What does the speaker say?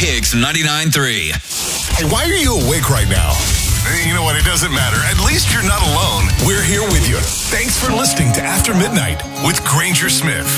Kicks 99.3. Hey, why are you awake right now? You know what? It doesn't matter. At least you're not alone. We're here with you. Thanks for listening to After Midnight with Granger Smith.